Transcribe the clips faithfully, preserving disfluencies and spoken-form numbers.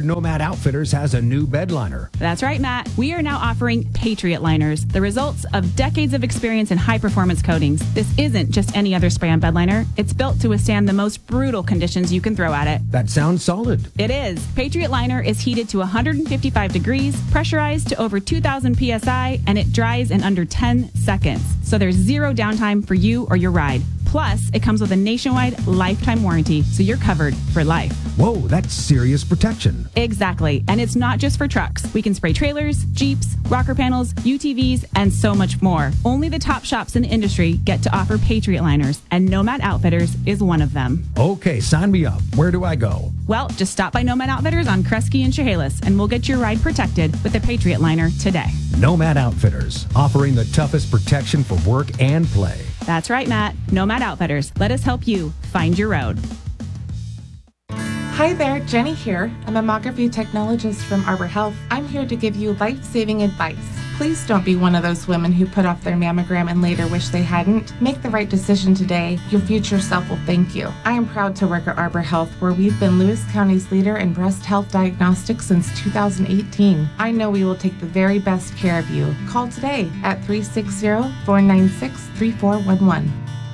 Nomad Outfitters has a new bed liner. That's right, Matt. We are now offering Patriot liners, the results of decades of experience in high-performance coatings. This isn't just any other spray-on bed liner. It's built to withstand the most brutal conditions you can throw at it. That sounds solid. It is. Patriot liner is heated to one hundred fifty-five degrees, pressurized to over two thousand P S I, and it dries in under ten seconds. So there's zero downtime for you or your ride. Plus, it comes with a nationwide lifetime warranty, so you're covered for life. Whoa, that's serious protection. Exactly. And it's not just for trucks. We can spray trailers, Jeeps, rocker panels, U T Vs, and so much more. Only the top shops in the industry get to offer Patriot liners, and Nomad Outfitters is one of them. Okay, sign me up. Where do I go? Well, just stop by Nomad Outfitters on Kresge and Chehalis, and we'll get your ride protected with the Patriot liner today. Nomad Outfitters, offering the toughest protection for work and play. That's right, Matt. Nomad Outfitters. Let us help you find your road. Hi there, Jenny here, a mammography technologist from Arbor Health. I'm here to give you life-saving advice. Please don't be one of those women who put off their mammogram and later wish they hadn't. Make the right decision today. Your future self will thank you. I am proud to work at Arbor Health, where we've been Lewis County's leader in breast health diagnostics since two thousand eighteen. I know we will take the very best care of you. Call today at three six zero, four nine six, three four one one.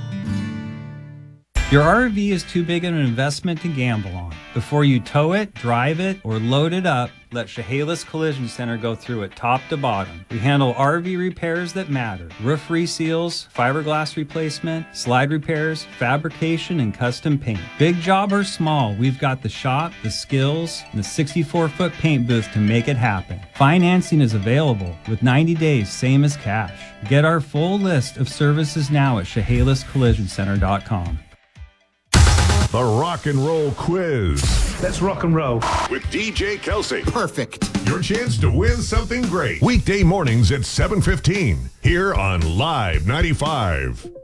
Your R V is too big an investment to gamble on. Before you tow it, drive it, or load it up, let Chehalis Collision Center go through it top to bottom. We handle R V repairs that matter. Roof reseals, fiberglass replacement, slide repairs, fabrication, and custom paint. Big job or small, we've got the shop, the skills, and the sixty-four foot paint booth to make it happen. Financing is available with ninety days, same as cash. Get our full list of services now at Chehalis Collision Center dot com. The Rock and Roll Quiz. Let's rock and roll. With D J Kelsey. Perfect. Your chance to win something great. Weekday mornings at seven fifteen. Here on Live ninety-five.